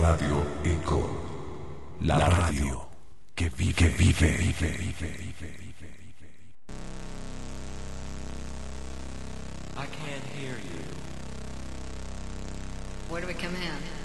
Radio Eco. La radio que vive. I can't hear you. Where do we come in?